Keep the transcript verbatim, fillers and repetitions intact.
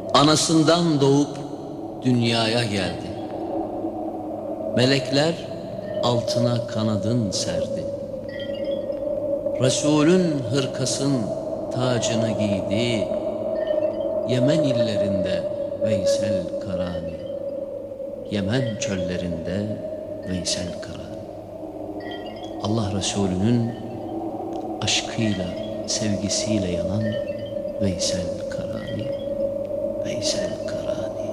Anasından doğup dünyaya geldi. Melekler altına kanadın serdi. Resulün hırkasın tacını giydi. Yemen illerinde Veysel Karani, Yemen çöllerinde Veysel Karani. Allah Resulü'nün aşkıyla, sevgisiyle yanan Veysel Karani.